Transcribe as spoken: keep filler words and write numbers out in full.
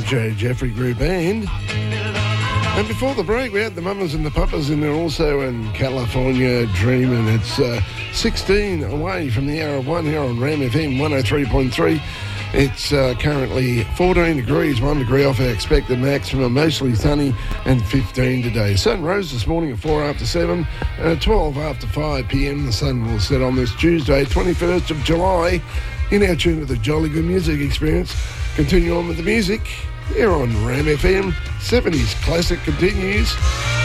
J Jeffrey Group Band. And before the break, we had the Mamas and the Papas in there also, and California Dreamin'. It's uh, sixteen away from the hour of one here on Ram F M one oh three point three. It's uh, currently fourteen degrees, one degree off our expected maximum, mostly sunny, and fifteen today. Sun rose this morning at four after seven, uh, twelve after five p.m. The sun will set on this Tuesday, twenty-first of July, in our tune of the Jolly Good Music Experience. Continue on with the music here on Ram F M. seventies Classic continues.